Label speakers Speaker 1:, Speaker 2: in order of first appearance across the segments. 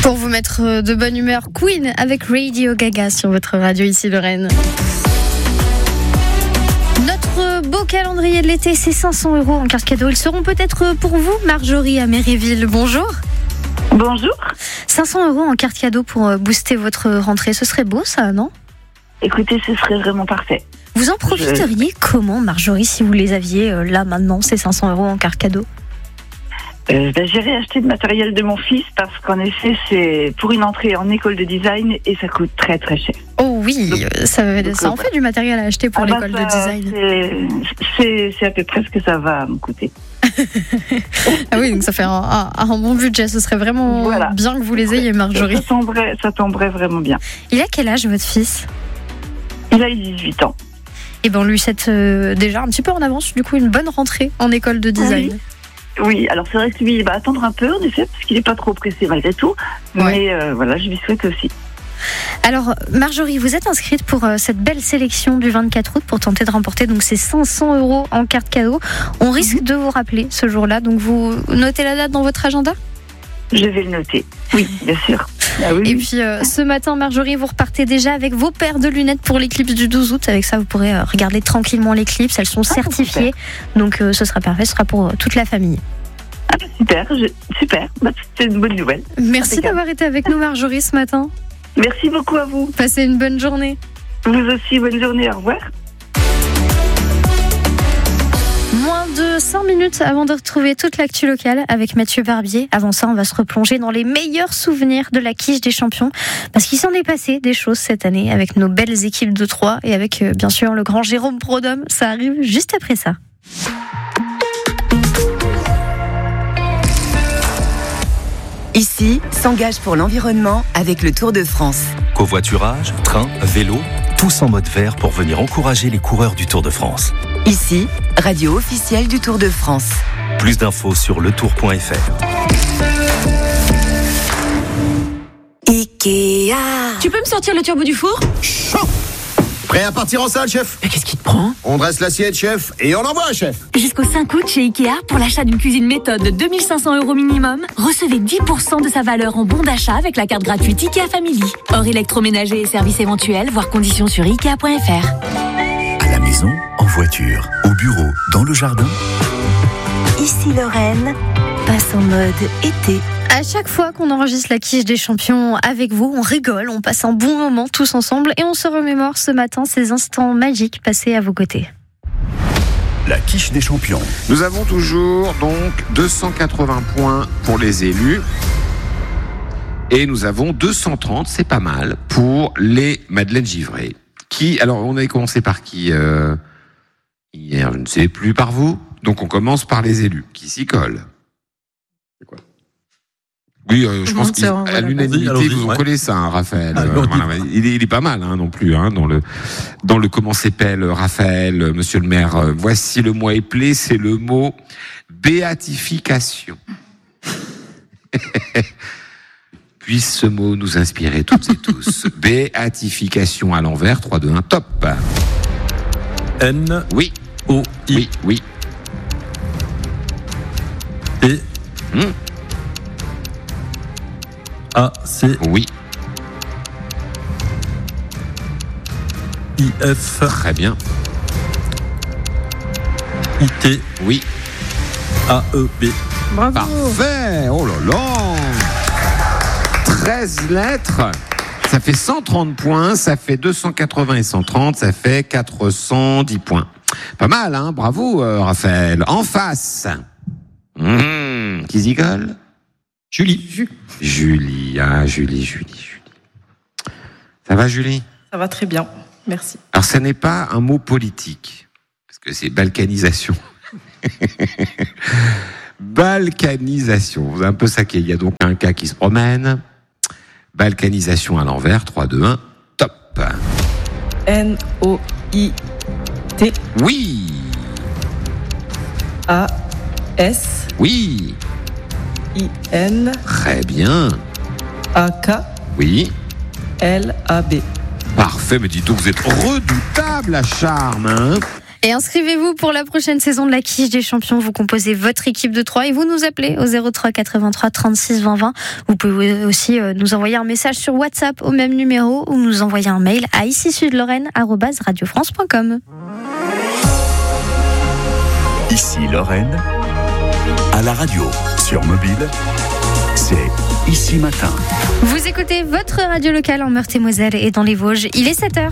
Speaker 1: Pour vous mettre de bonne humeur, Queen avec Radio Gaga sur votre radio ici Lorraine. Notre beau calendrier de l'été, c'est 500 € en carte cadeau. Ils seront peut-être pour vous, Marjorie à Méréville. Bonjour.
Speaker 2: Bonjour.
Speaker 1: 500 € en carte cadeau pour booster votre rentrée. Ce serait beau ça, non ?
Speaker 2: Écoutez, ce serait vraiment parfait.
Speaker 1: Vous en profiteriez comment, Marjorie, si vous les aviez là maintenant, ces 500 € en carte cadeau ?
Speaker 2: J'irai acheter le matériel de mon fils parce qu'en effet, c'est pour une entrée en école de design et ça coûte très très cher.
Speaker 1: Oh oui, ça en fait du matériel à acheter pour l'école de design.
Speaker 2: C'est à peu près ce que ça va me coûter.
Speaker 1: Ah oui, donc ça fait un bon budget. Ce serait vraiment bien que vous les ayez, Marjorie.
Speaker 2: Ça tomberait vraiment bien.
Speaker 1: Il a quel âge, votre fils ?
Speaker 2: Il a 18 ans.
Speaker 1: Et ben on lui souhaite déjà un petit peu en avance, du coup, une bonne rentrée en école de design.
Speaker 2: Oui, alors c'est vrai que lui, il va attendre un peu, en effet, parce qu'il n'est pas trop pressé malgré tout. Ouais. Mais voilà, je lui souhaite aussi.
Speaker 1: Alors, Marjorie, vous êtes inscrite pour cette belle sélection du 24 août pour tenter de remporter donc ces 500 € en carte cadeau. On risque de vous rappeler ce jour-là, donc vous notez la date dans votre agenda ?
Speaker 2: Je vais le noter, oui, bien sûr. Ah oui.
Speaker 1: Et puis ce matin, Marjorie, vous repartez déjà avec vos paires de lunettes pour l'éclipse du 12 août. Avec ça, vous pourrez regarder tranquillement l'éclipse. Elles sont certifiées, donc ce sera parfait. Ce sera pour toute la famille.
Speaker 2: Ah, super. C'est une bonne nouvelle.
Speaker 1: Merci d'avoir été avec nous, Marjorie, ce matin.
Speaker 2: Merci beaucoup à vous.
Speaker 1: Passez une bonne journée.
Speaker 2: Vous aussi, bonne journée. Au revoir.
Speaker 1: Moins de 5 minutes avant de retrouver toute l'actu locale avec Mathieu Barbier. Avant ça, on va se replonger dans les meilleurs souvenirs de la quiche des champions. Parce qu'il s'en est passé des choses cette année avec nos belles équipes de 3 et avec, bien sûr, le grand Jérôme Prodhomme. Ça arrive juste après ça.
Speaker 3: Ici, s'engage pour l'environnement avec le Tour de France.
Speaker 4: Covoiturage, train, vélo, tous en mode vert pour venir encourager les coureurs du Tour de France.
Speaker 3: Ici, radio officielle du Tour de France.
Speaker 4: Plus d'infos sur letour.fr.
Speaker 3: Ikea.
Speaker 5: Tu peux me sortir le turbo du four ?
Speaker 6: Chaud. Prêt à partir en salle, chef ?
Speaker 5: Mais qu'est-ce qui te prend ?
Speaker 6: On dresse l'assiette, chef, et on envoie, chef.
Speaker 5: Jusqu'au 5 août chez Ikea, pour l'achat d'une cuisine méthode de 2 500 € minimum, recevez 10% de sa valeur en bon d'achat avec la carte gratuite Ikea Family. Hors électroménager et services éventuels, voir conditions sur Ikea.fr.
Speaker 4: À la maison, en voiture, au bureau, dans le jardin.
Speaker 3: Ici Lorraine, passe en mode été.
Speaker 1: À chaque fois qu'on enregistre la quiche des champions avec vous, on rigole, on passe un bon moment tous ensemble et on se remémore ce matin ces instants magiques passés à vos côtés.
Speaker 4: La quiche des champions.
Speaker 7: Nous avons toujours donc 280 points pour les élus. Et nous avons 230, c'est pas mal, pour les Madeleine Givray. Alors on avait commencé par qui hier, je ne sais plus, par vous. Donc on commence par les élus, qui s'y collent. C'est quoi ? Oui, je pense qu'à l'unanimité, ils vous ont collé ça, hein, Raphaël. Il est pas mal, hein, non plus, hein, dans le comment s'appelle, Raphaël, monsieur le maire. Voici le mot éplé, c'est le mot béatification. Puisse ce mot nous inspirer toutes et tous. Béatification à l'envers, 3, 2, 1, top.
Speaker 8: N.
Speaker 7: Oui.
Speaker 8: O. I.
Speaker 7: Oui.
Speaker 8: T. A. C.
Speaker 7: Oui.
Speaker 8: I. F.
Speaker 7: Très bien.
Speaker 8: I. T.
Speaker 7: Oui.
Speaker 8: A. E. B.
Speaker 1: Bravo.
Speaker 7: Parfait. Oh là là. 13 lettres. Ça fait 130 points. Ça fait 280 et 130. Ça fait 410 points. Pas mal, hein. Bravo, Raphaël. En face. Qui s'y colle ?
Speaker 8: Julie.
Speaker 7: Julie. Ça va, Julie ?
Speaker 9: Ça va très bien, merci.
Speaker 7: Alors, ce n'est pas un mot politique, parce que c'est balkanisation. Balkanisation, vous avez un peu saqué. Il y a donc un cas qui se promène. Balkanisation à l'envers, 3, 2, 1, top.
Speaker 9: N-O-I-T.
Speaker 7: Oui.
Speaker 9: A-S.
Speaker 7: Oui.
Speaker 9: I-N.
Speaker 7: Très bien.
Speaker 9: A-K.
Speaker 7: Oui.
Speaker 9: L-A-B.
Speaker 7: Parfait, mais dis donc, vous êtes redoutable à charme, hein ?
Speaker 1: Et inscrivez-vous pour la prochaine saison de la quiche des champions. Vous composez votre équipe de 3 et vous nous appelez au 03 83 36 20 20. Vous pouvez aussi nous envoyer un message sur WhatsApp au même numéro ou nous envoyer un mail à icicudlorraine@radiofrance.com.
Speaker 4: Ici Lorraine, à la radio, sur mobile, c'est Ici Matin.
Speaker 1: Vous écoutez votre radio locale en Meurthe-et-Moselle et dans les Vosges. Il est 7h.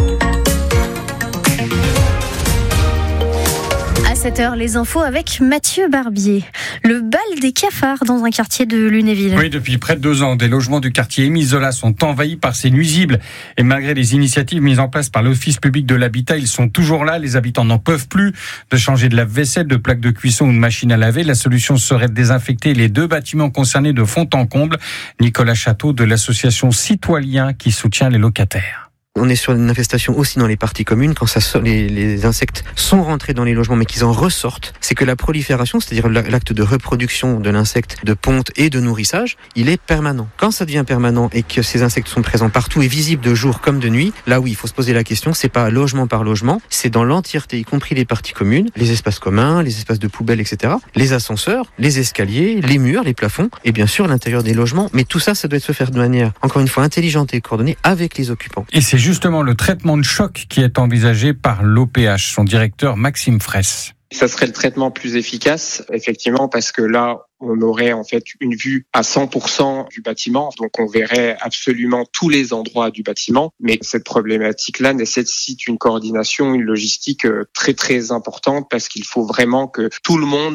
Speaker 1: À 7h, les infos avec Mathieu Barbier. Le bal des cafards dans un quartier de Lunéville.
Speaker 10: Oui, depuis près de 2 ans, des logements du quartier Émile Zola sont envahis par ces nuisibles. Et malgré les initiatives mises en place par l'Office public de l'habitat, ils sont toujours là. Les habitants n'en peuvent plus de changer de lave-vaisselle, de plaques de cuisson ou de machine à laver. La solution serait de désinfecter les 2 bâtiments concernés de fond en comble. Nicolas Château de l'association Citoyen qui soutient les locataires.
Speaker 11: On est sur une infestation aussi dans les parties communes. Quand les insectes sont rentrés dans les logements mais qu'ils en ressortent, c'est que la prolifération, c'est-à-dire l'acte de reproduction de l'insecte, de ponte et de nourrissage, il est permanent. Quand ça devient permanent et que ces insectes sont présents partout et visibles de jour comme de nuit, là oui, il faut se poser la question, c'est pas logement par logement, c'est dans l'entièreté, y compris les parties communes, les espaces communs, les espaces de poubelles, etc., les ascenseurs, les escaliers, les murs, les plafonds et bien sûr l'intérieur des logements. Mais tout ça, ça doit se faire de manière, encore une fois, intelligente et coordonnée avec les occupants.
Speaker 10: Et c'est justement le traitement de choc qui est envisagé par l'OPH, son directeur Maxime Fraisse.
Speaker 12: Ça serait le traitement plus efficace, effectivement, parce que là, on aurait en fait une vue à 100% du bâtiment, donc on verrait absolument tous les endroits du bâtiment. Mais cette problématique-là nécessite une coordination, une logistique très très importante parce qu'il faut vraiment que tout le monde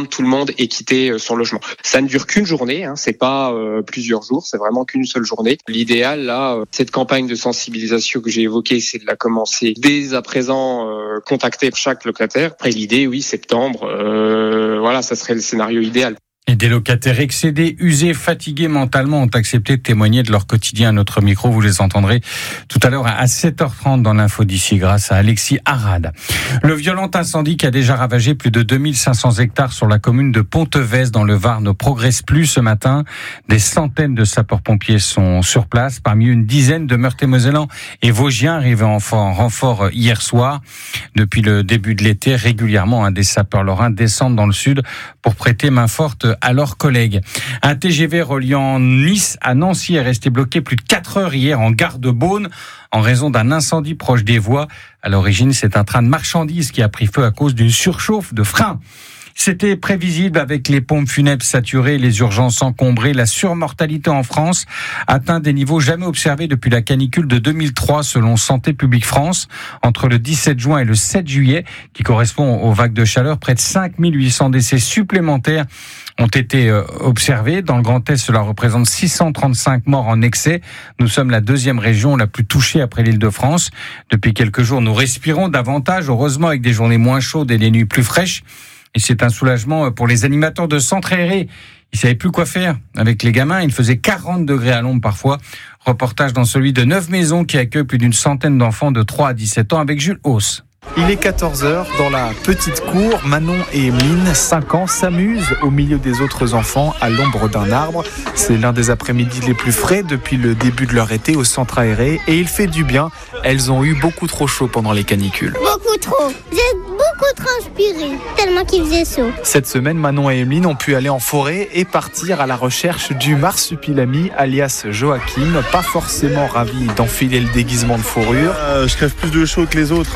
Speaker 12: ait quitté son logement. Ça ne dure qu'une journée, c'est pas plusieurs jours, c'est vraiment qu'une seule journée. L'idéal là, cette campagne de sensibilisation que j'ai évoquée, c'est de la commencer dès à présent, contacter chaque locataire. Et l'idée, oui, septembre, voilà, ça serait le scénario idéal.
Speaker 10: Et des locataires excédés, usés, fatigués mentalement ont accepté de témoigner de leur quotidien à notre micro. Vous les entendrez tout à l'heure à 7h30 dans l'info d'ici grâce à Alexis Arad. Le violent incendie qui a déjà ravagé plus de 2500 hectares sur la commune de Pontevès dans le Var ne progresse plus ce matin. Des centaines de sapeurs-pompiers sont sur place, parmi une dizaine de Meurthe-et-Mosellans et Vosgiens arrivés en renfort hier soir. Depuis le début de l'été, régulièrement, des sapeurs lorrains descendent dans le sud pour prêter main forte à leurs collègues. Un TGV reliant Nice à Nancy est resté bloqué plus de 4 heures hier en gare de Beaune en raison d'un incendie proche des voies. À l'origine, c'est un train de marchandises qui a pris feu à cause d'une surchauffe de frein. C'était prévisible avec les pompes funèbres saturées, les urgences encombrées. La surmortalité en France atteint des niveaux jamais observés depuis la canicule de 2003 selon Santé publique France. Entre le 17 juin et le 7 juillet, qui correspond aux vagues de chaleur, près de 5800 décès supplémentaires ont été observés. Dans le Grand Est, cela représente 635 morts en excès. Nous sommes la 2e région la plus touchée après l'Île-de-France. Depuis quelques jours, nous respirons davantage, heureusement avec des journées moins chaudes et des nuits plus fraîches. Et c'est un soulagement pour les animateurs de centres aérés. Ils savaient plus quoi faire avec les gamins. Il faisait 40 degrés à l'ombre parfois. Reportage dans celui de 9 maisons qui accueillent plus d'une centaine d'enfants de 3 à 17 ans avec Jules Hauss.
Speaker 13: Il est 14h dans la petite cour. Manon et Emeline, 5 ans, s'amusent au milieu des autres enfants à l'ombre d'un arbre. C'est l'un des après-midi les plus frais depuis le début de leur été au centre aéré et il fait du bien. Elles ont eu beaucoup trop chaud pendant les canicules.
Speaker 14: Beaucoup trop. J'ai beaucoup transpiré, tellement qu'il faisait chaud.
Speaker 13: Cette semaine, Manon et Emeline ont pu aller en forêt et partir à la recherche du marsupilami, alias Joachim, pas forcément ravi d'enfiler le déguisement de fourrure.
Speaker 15: Je crève plus de chaud que les autres,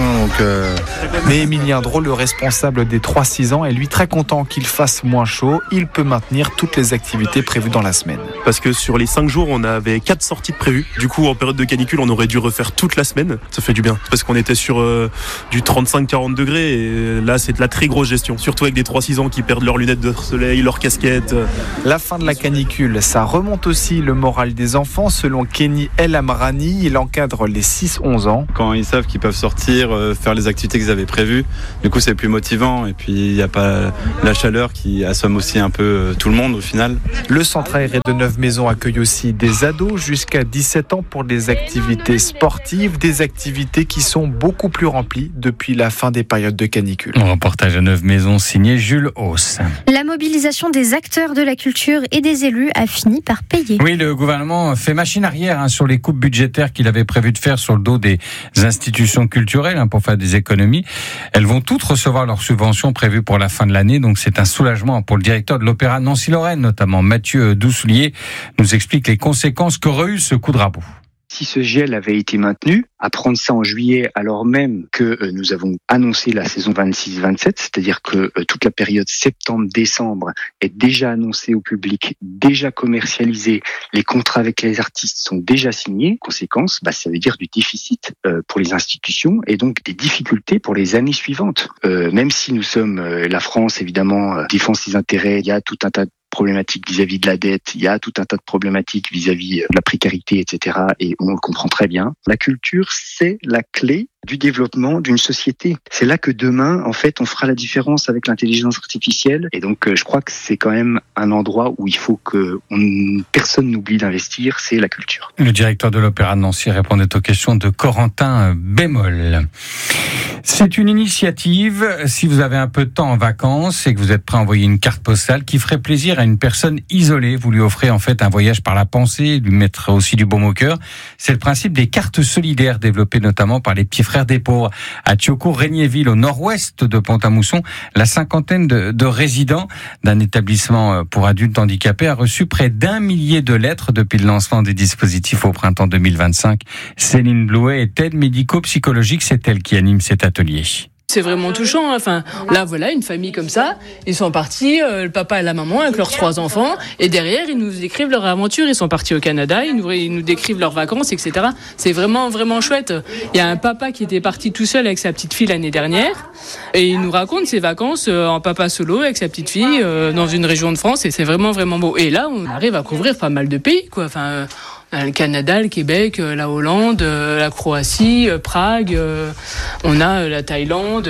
Speaker 13: Mais Émilien Drôle, le responsable des 3-6 ans, est lui très content qu'il fasse moins chaud. Il peut maintenir toutes les activités prévues dans la semaine.
Speaker 15: Parce que sur les 5 jours, on avait 4 sorties de prévues. Du coup, en période de canicule, on aurait dû refaire toute la semaine. Ça fait du bien. Parce qu'on était sur du 35-40 degrés et là, c'est de la très grosse gestion. Surtout avec des 3-6 ans qui perdent leurs lunettes de soleil, leurs casquettes.
Speaker 13: La fin de la canicule, ça remonte aussi le moral des enfants. Selon Kenny El Amrani, il encadre les 6-11 ans.
Speaker 16: Quand ils savent qu'ils peuvent sortir, faire les activités qu'ils avaient prévues, du coup c'est plus motivant et puis il n'y a pas la chaleur qui assomme aussi un peu tout le monde au final.
Speaker 13: Le centre aéré de 9 maisons accueille aussi des ados jusqu'à 17 ans pour des activités sportives, des activités qui sont beaucoup plus remplies depuis la fin des périodes de de canicule.
Speaker 10: Un reportage à Neuve-Maisons signé Jules Hauss.
Speaker 1: La mobilisation des acteurs de la culture et des élus a fini par payer.
Speaker 10: Oui, le gouvernement fait machine arrière sur les coupes budgétaires qu'il avait prévu de faire sur le dos des institutions culturelles pour faire des économies. Elles vont toutes recevoir leurs subventions prévues pour la fin de l'année, donc c'est un soulagement pour le directeur de l'Opéra Nancy-Lorraine, notamment Mathieu Doussoulier, nous explique les conséquences qu'aurait eu ce coup de rabot.
Speaker 17: Si ce gel avait été maintenu, à prendre ça en juillet, alors même que nous avons annoncé la saison 26-27, c'est-à-dire que toute la période septembre-décembre est déjà annoncée au public, déjà commercialisée, les contrats avec les artistes sont déjà signés. Conséquence, ça veut dire du déficit pour les institutions et donc des difficultés pour les années suivantes. Même si nous sommes la France, évidemment, défend ses intérêts, il y a tout un tas de problématiques vis-à-vis de la dette, il y a tout un tas de problématiques vis-à-vis de la précarité, etc. Et on le comprend très bien. La culture, c'est la clé du développement d'une société. C'est là que demain, en fait, on fera la différence avec l'intelligence artificielle. Et donc, je crois que c'est quand même un endroit où il faut que personne n'oublie d'investir, c'est la culture.
Speaker 10: Le directeur de l'Opéra de Nancy répondait aux questions de Corentin Bémol. C'est une initiative, si vous avez un peu de temps en vacances et que vous êtes prêt à envoyer une carte postale qui ferait plaisir à une personne isolée. Vous lui offrez en fait un voyage par la pensée, lui mettre aussi du baume au cœur. C'est le principe des cartes solidaires développées notamment par les petits frères des pauvres. À Thiocourt-Régnéville, au nord-ouest de Pont-à-Mousson, la cinquantaine de résidents d'un établissement pour adultes handicapés a reçu près d'1 millier de lettres depuis le lancement des dispositifs au printemps 2025. Céline Blouet est aide médico-psychologique, c'est elle qui anime cet atelier.
Speaker 18: C'est vraiment touchant. Enfin, là, voilà, une famille comme ça. Ils sont partis, le papa et la maman avec leurs 3 enfants. Et derrière, ils nous décrivent leur aventure. Ils sont partis au Canada. Ils nous décrivent leurs vacances, etc. C'est vraiment, vraiment chouette. Il y a un papa qui était parti tout seul avec sa petite fille l'année dernière. Et il nous raconte ses vacances en papa solo avec sa petite fille dans une région de France. Et c'est vraiment, vraiment beau. Et là, on arrive à couvrir pas mal de pays, quoi. Enfin, le Canada, le Québec, la Hollande, la Croatie, Prague, on a la Thaïlande,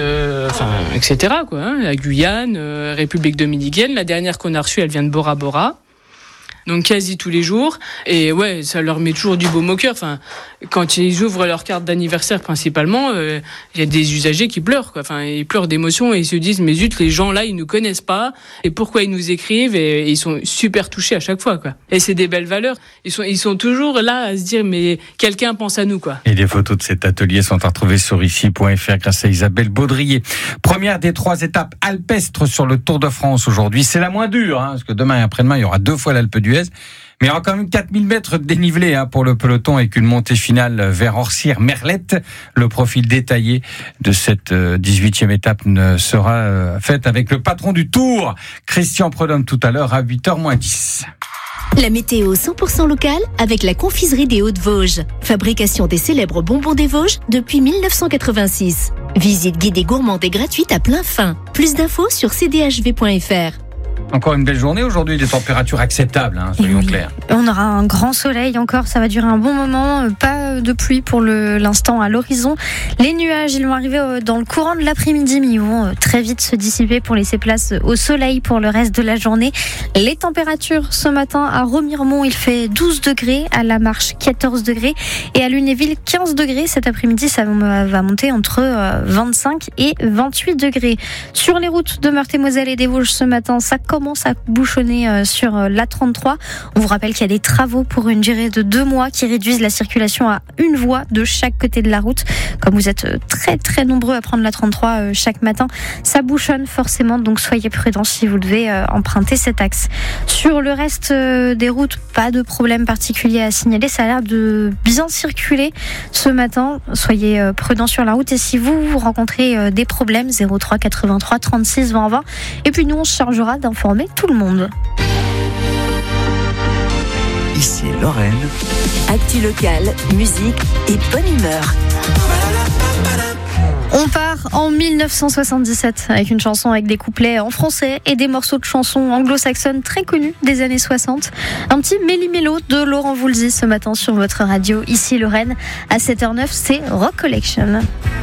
Speaker 18: etc. quoi. La Guyane, République dominicaine. La dernière qu'on a reçue, elle vient de Bora Bora. Donc quasi tous les jours. Et ouais, ça leur met toujours du baume au cœur. Enfin, quand ils ouvrent leur carte d'anniversaire principalement, il y a des usagers qui pleurent, quoi. Enfin, ils pleurent d'émotion et ils se disent mais zut, les gens là, ils nous connaissent pas. Et pourquoi ils nous écrivent et ils sont super touchés à chaque fois, quoi. Et c'est des belles valeurs. Ils sont toujours là à se dire mais quelqu'un pense à nous, quoi.
Speaker 10: Et les photos de cet atelier sont à retrouver sur ici.fr grâce à Isabelle Baudrier. Première des 3 étapes alpestres sur le Tour de France aujourd'hui. C'est la moins dure, parce que demain et après-demain, il y aura 2 fois l'Alpe d'Huez. Mais il y aura quand même 4000 mètres de dénivelé pour le peloton avec une montée finale vers Orsières-Merlette. Le profil détaillé de cette 18e étape sera faite avec le patron du Tour, Christian Prudhomme, tout à l'heure à 8h-10.
Speaker 19: La météo 100% locale avec la confiserie des Hauts-de-Vosges. Fabrication des célèbres bonbons des Vosges depuis 1986. Visite guidée gourmande et gratuite à plein fin. Plus d'infos sur cdhv.fr.
Speaker 10: Encore une belle journée aujourd'hui, des températures acceptables, soyons clairs.
Speaker 1: On aura un grand soleil encore, ça va durer un bon moment, pas de pluie pour l'instant à l'horizon. Les nuages, ils vont arriver dans le courant de l'après-midi, mais ils vont très vite se dissiper pour laisser place au soleil pour le reste de la journée. Les températures ce matin à Remiremont, il fait 12 degrés, à La Marche 14 degrés et à Lunéville 15 degrés. Cet après-midi, ça va monter entre 25 et 28 degrés. Sur les routes de Meurthe-et-Moselle et des Vosges ce matin, ça commence à bouchonner sur l'A33. On vous rappelle qu'il y a des travaux pour une durée de 2 mois qui réduisent la circulation à une voie de chaque côté de la route. Comme vous êtes très très nombreux à prendre l'A33 chaque matin, ça bouchonne forcément, donc soyez prudents si vous devez emprunter cet axe. Sur le reste des routes, pas de problème particulier à signaler, ça a l'air de bien circuler ce matin. Soyez prudents sur la route et si vous rencontrez des problèmes, 03 83 36 20 20. Et puis nous on se chargera d'informer tout le monde.
Speaker 3: Ici Lorraine. Actu locale, musique et bonne humeur.
Speaker 1: On part en 1977 avec une chanson avec des couplets en français et des morceaux de chansons anglo-saxonnes très connus des années 60. Un petit méli-mélo de Laurent Voulzy ce matin sur votre radio. Ici Lorraine, à 7h09, c'est Rock Collection.